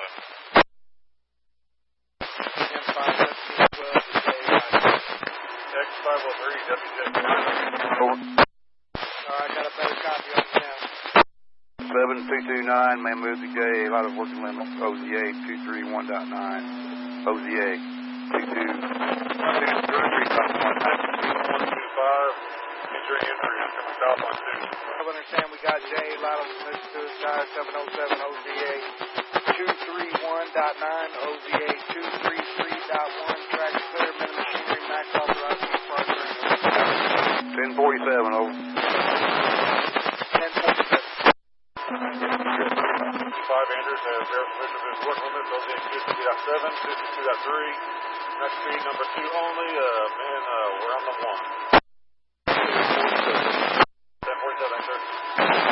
X503, WJ. Alright, got a better copy on the now. 7229, man, move the J, a lot of working limit, OZA 231.9, OZA 125, entry, coming south on 2. I understand we got J, a lot of suicide, 707, OZA 231.9, OZA 233.1, track clear, minimum machinery, max authorized progress. 1047, over. 1047. 5 Andrews has verification of his work limits, OZA 250.7, 52.3, next speed number 2 only, man, we're on the 1. 1047, sir.